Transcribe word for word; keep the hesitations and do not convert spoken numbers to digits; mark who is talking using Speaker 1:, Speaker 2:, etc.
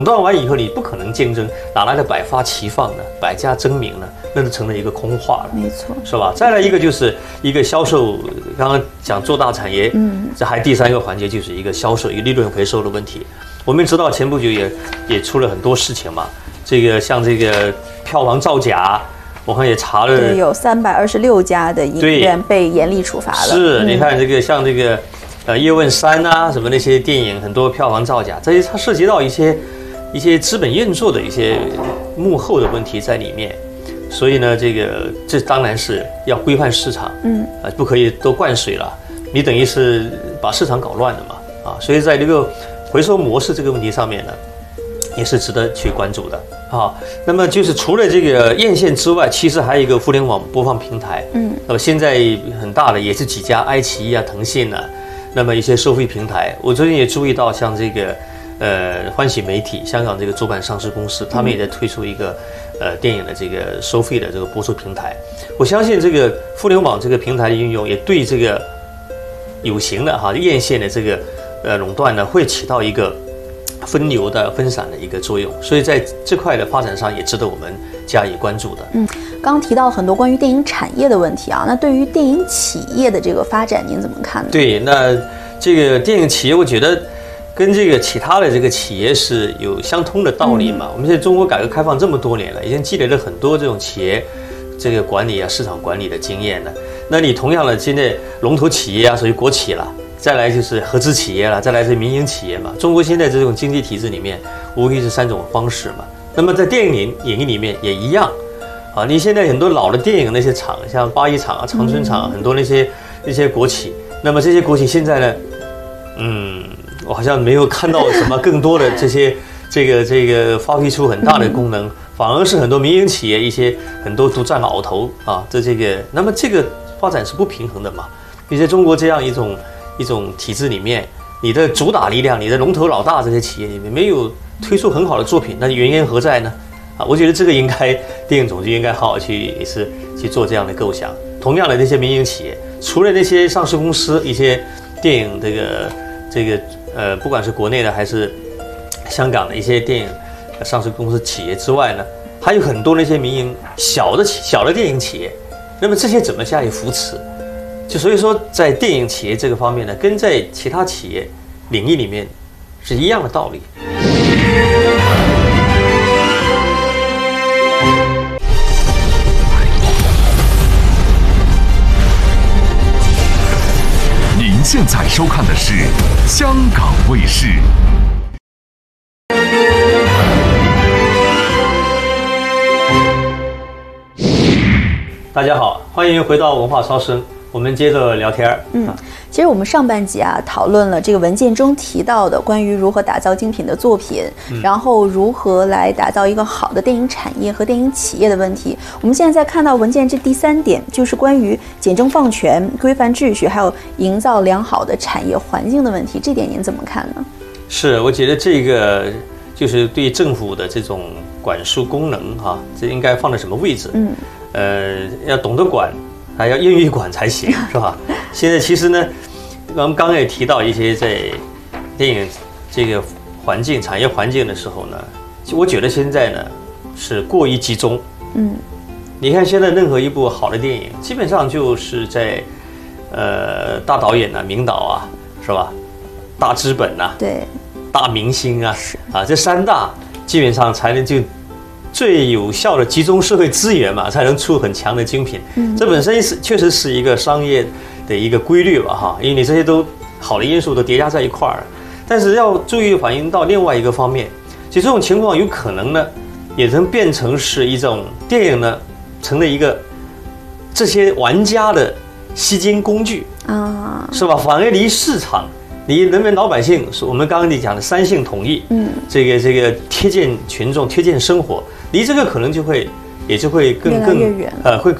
Speaker 1: 断完以后，你不可能竞争，哪来的百花齐放呢？百家争鸣呢？那就成了一个空话了，
Speaker 2: 没错，
Speaker 1: 是吧？再来一个就是一个销售，刚刚讲做大产业，嗯，这还第三个环节就是一个销售，一个利润回收的问题。我们知道前不久也也出了很多事情嘛，这个像这个票房造假，我看也查了，
Speaker 2: 对，有三百二十六家的影院被严厉处罚了。
Speaker 1: 是，你看这个像这个呃叶问三啊什么那些电影，很多票房造假，这些它涉及到一些。一些资本运作的一些幕后的问题在里面，所以呢，这个这当然是要规范市场，嗯，啊，不可以都灌水了，你等于是把市场搞乱了嘛，啊，所以在这个回收模式这个问题上面呢，也是值得去关注的啊。那么就是除了这个院线之外，其实还有一个互联网播放平台，嗯，那么现在很大的也是几家，爱奇艺啊、腾讯啊，那么一些收费平台，我最近也注意到像这个。呃，欢喜媒体，香港这个主板上市公司，他们也在推出一个呃电影的这个收费的这个播出平台。我相信这个互联网这个平台的运用，也对这个有形的哈院线的这个呃垄断呢，会起到一个分流的分散的一个作用。所以在这块的发展上，也值得我们加以关注的。
Speaker 2: 嗯，刚刚提到很多关于电影产业的问题啊，那对于电影企业的这个发展，您怎么看呢？
Speaker 1: 对，那这个电影企业，我觉得。跟这个其他的这个企业是有相通的道理嘛？我们现在中国改革开放这么多年了，已经积累了很多这种企业这个管理啊、市场管理的经验了。那你同样的，现在龙头企业啊，属于国企了，再来就是合资企业了，再来是民营企业嘛。中国现在这种经济体制里面，无非是三种方式嘛。那么在电影领域里面也一样啊。你现在很多老的电影那些厂，像八一厂啊、长春厂，很多那些那些国企，那么这些国企现在呢，嗯。我好像没有看到什么更多的这些这个这个发挥出很大的功能，反而是很多民营企业一些很多都占鳌头啊，这这个那么这个发展是不平衡的嘛？你在中国这样一种一种体制里面，你的主打力量，你的龙头老大这些企业里面没有推出很好的作品，那原因何在呢？啊，我觉得这个应该电影总局应该好好去也是去做这样的构想。同样的那些民营企业，除了那些上市公司一些电影这个这个。呃，不管是国内的还是香港的一些电影上市公司企业之外呢，还有很多那些民营小的小的电影企业，那么这些怎么加以扶持？就所以说，在电影企业这个方面呢，跟在其他企业领域里面是一样的道理。
Speaker 3: 现在收看的是香港卫视。
Speaker 1: 大家好，欢迎回到文化超声，我们接着聊天。
Speaker 2: 嗯，其实我们上半集啊讨论了这个文件中提到的关于如何打造精品的作品，嗯、然后如何来打造一个好的电影产业和电影企业的问题。我们现在在看到文件这第三点，就是关于简政放权、规范秩序，还有营造良好的产业环境的问题。这点您怎么看呢？
Speaker 1: 是，我觉得这个就是对政府的这种管束功能哈、啊，这应该放在什么位置？嗯，呃，要懂得管。还要愿意管才行，是吧？现在其实呢，我们刚刚也提到一些在电影这个环境、产业环境的时候呢，我觉得现在呢是过于集中。嗯，你看现在任何一部好的电影，基本上就是在呃大导演啊、名导啊，是吧？大资本啊，
Speaker 2: 对，
Speaker 1: 大明星啊，啊，这三大基本上才能就。最有效的集中社会资源嘛，才能出很强的精品。嗯，这本身是确实是一个商业的一个规律吧，哈，因为你这些都好的因素都叠加在一块儿。但是要注意反映到另外一个方面，其实这种情况有可能呢，也能变成是一种电影呢，成了一个这些玩家的吸金工具啊，是吧？反而离市场。你人民老百姓，我们刚刚你讲的三性统一，嗯，这个这个贴近群众、贴近生活，离这个可能就会也就会更更
Speaker 2: 越来越远，
Speaker 1: 呃会。